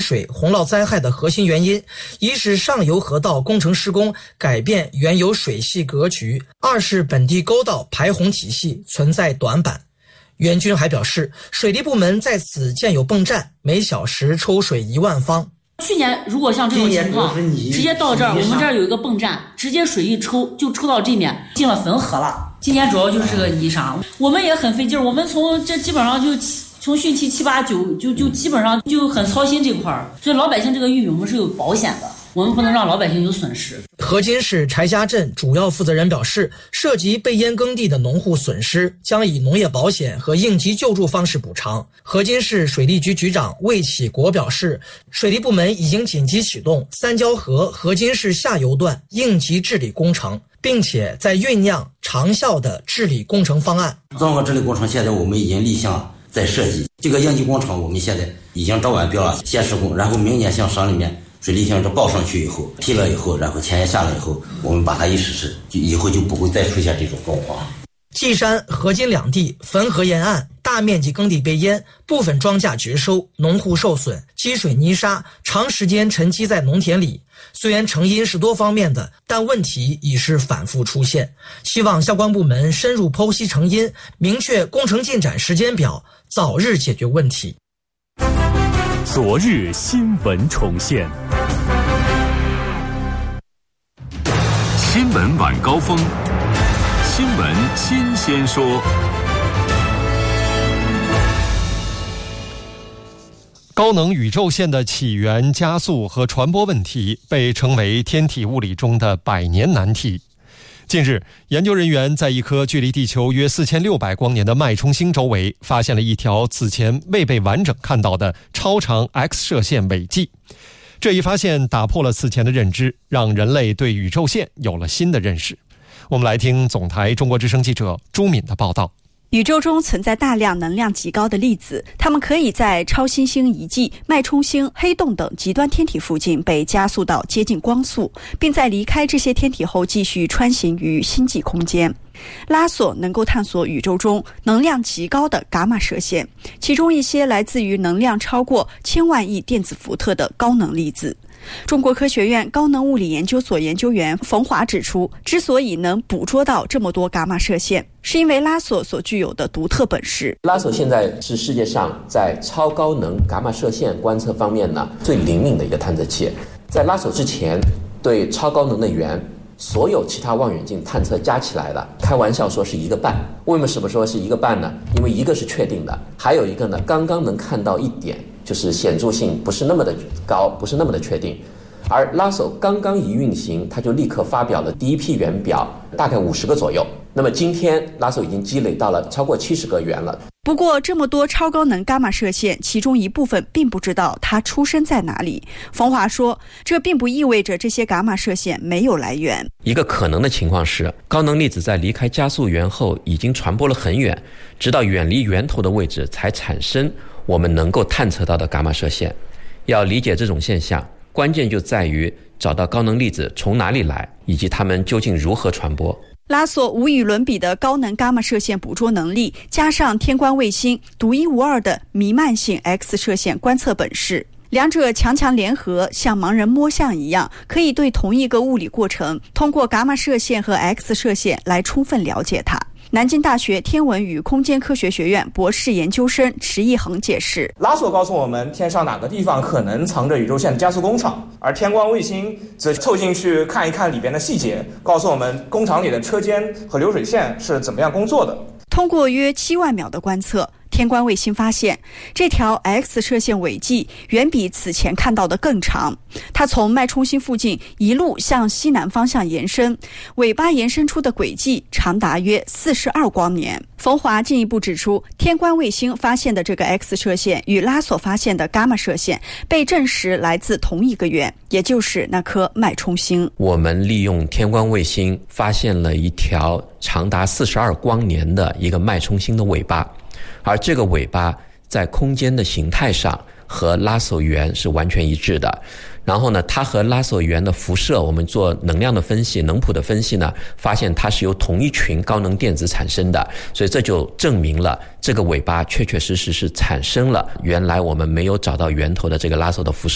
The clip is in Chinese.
水洪涝灾害的核心原因，一是上游河道工程施工改变原有水系格局，二是本地沟道排洪体系存在短板。袁军还表示，水利部门在此建有泵站，每小时抽水1万方。 去年如果像这种情况，直接到这儿，我们这儿有一个泵站，直接水一抽就抽到这面，进了汾河了。今年主要就是这个泥沙，我们也很费劲，我们从这基本上就从汛期7、8、9就基本上就很操心这块儿，所以老百姓这个玉米我们是有保险的。我们不能让老百姓有损失。 河津市柴家镇主要负责人表示，涉及被淹耕地的农户损失将以农业保险和应急救助方式补偿。河津市水利局局长魏启国表示，水利部门已经紧急启动三交河河津市下游段应急治理工程，并且在酝酿长效的治理工程方案。 综合治理工程现在我们已经立项在设计，这个应急工程我们现在已经招完标了，先施工，然后明年向省里面水利厅这报上去以后，批了以后，然后钱也下来以后，我们把它一实施，以后就不会再出现这种状况。 稷山、河津两地汾河沿岸大面积耕地被淹，部分庄稼绝收，农户受损，积水泥沙长时间沉积在农田里。虽然成因是多方面的，但问题已是反复出现。希望相关部门深入剖析成因，明确工程进展时间表，早日解决问题。 昨日新闻重现，新闻晚高峰，新闻新鲜说。 高能宇宙线的起源、加速和传播问题被称为天体物理中的百年难题。近日，研究人员在一颗距离地球约4600光年的脉冲星周围发现了一条此前未被完整看到的超长 X 射线尾迹。这一发现打破了此前的认知，让人类对宇宙线有了新的认识。我们来听总台中国之声记者朱敏的报道。 宇宙中存在大量能量极高的粒子，它们可以在超新星遗迹、脉冲星、黑洞等极端天体附近被加速到接近光速，并在离开这些天体后继续穿行于星际空间。拉索能够探索宇宙中能量极高的伽马射线，其中一些来自于能量超过1000万亿电子伏特的高能粒子。中国科学院高能物理研究所研究员冯华指出，之所以能捕捉到这么多伽马射线，是因为拉索所具有的独特本事。 拉索现在是世界上在超高能伽马射线观测方面呢最灵敏的一个探测器。在拉索之前，对超高能的源所有其他望远镜探测加起来的，开玩笑说是1个半。为什么说是1个半呢？因为一个是确定的，还有一个呢刚刚能看到一点，就是显著性不是那么的高，不是那么的确定。而拉索刚刚一运行，它就立刻发表了第一批源表，大概50个左右。那么今天拉索已经积累到了超过70个源了。 不过这么多超高能伽马射线，其中一部分并不知道它出生在哪里。冯华说，这并不意味着这些伽马射线没有来源。 一个可能的情况是，高能粒子在离开加速源后已经传播了很远，直到远离源头的位置才产生我们能够探测到的伽马射线。要理解这种现象，关键就在于找到高能粒子从哪里来，以及它们究竟如何传播。 拉索无与伦比的高能伽马射线捕捉能力，加上天观卫星独一无二的弥漫性 X 射线观测本事，两者强强联合，像盲人摸象一样，可以对同一个物理过程通过伽马射线和 X 射线来充分了解它。南京大学天文与空间科学学院博士研究生池一恒解释， 拉索告诉我们天上哪个地方可能藏着宇宙线的加速工厂，而天观卫星则凑进去看一看里边的细节，告诉我们工厂里的车间和流水线是怎么样工作的。 通过约7万秒的观测，天观卫星发现这条 X 射线尾迹远比此前看到的更长，它从脉冲星附近一路向西南方向延伸，尾巴延伸出的轨迹长达约42光年。冯华进一步指出，天观卫星发现的这个 X 射线与拉索发现的伽马射线被证实来自同一个源，也就是那颗脉冲星。 我们利用天观卫星发现了一条长达42光年的一个脉冲星的尾巴，而这个尾巴在空间的形态上和拉索源是完全一致的。然后呢，它和拉索源的辐射，我们做能量的分析、能谱的分析呢，发现它是由同一群高能电子产生的，所以这就证明了这个尾巴确确实实是产生了原来我们没有找到源头的这个拉索的辐射。